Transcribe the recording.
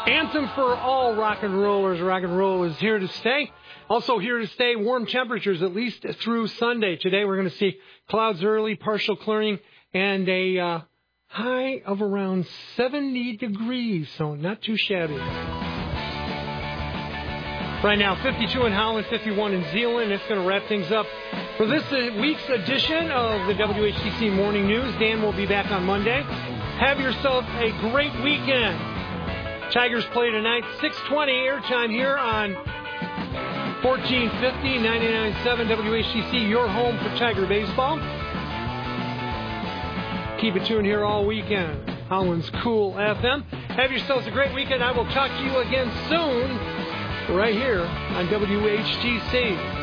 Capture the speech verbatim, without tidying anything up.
Anthem for all rock and rollers. Rock and roll is here to stay. Also here to stay, warm temperatures at least through Sunday. Today we're going to see clouds early, partial clearing, and a uh, high of around seventy degrees, so not too shabby. Right now, fifty-two in Holland, fifty-one in Zeeland. It's going to wrap things up for this week's edition of the W H T C Morning News. Dan will be back on Monday. Have yourself a great weekend. Tigers play tonight, six twenty airtime here on fourteen fifty, ninety-nine point seven W H T C, your home for Tiger baseball. Keep it tuned here all weekend. Holland's Cool F M. Have yourselves a great weekend. I will talk to you again soon, right here on W H T C.